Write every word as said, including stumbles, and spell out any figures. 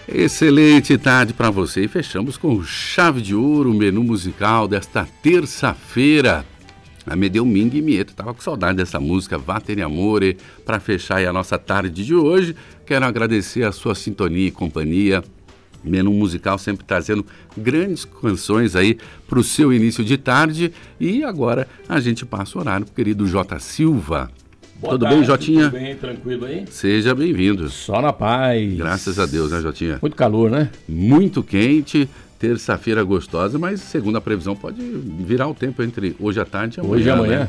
Excelente tarde para você e fechamos com chave de ouro o menu musical desta terça-feira. A Medeu Ming e Mieta, tava com saudade dessa música Vater Amore, para fechar aí a nossa tarde de hoje. Quero agradecer a sua sintonia e companhia. Menu musical sempre trazendo grandes canções aí para o seu início de tarde. E agora a gente passa o horário pro querido J. Silva. Boa Tudo tarde, bem, Jotinha? Tudo bem, tranquilo aí? Seja bem-vindo. Só na paz. Graças a Deus, né, Jotinha? Muito calor, né? Muito quente, terça-feira gostosa, mas segundo a previsão pode virar o tempo entre hoje à tarde e amanhã. Hoje e amanhã. Né?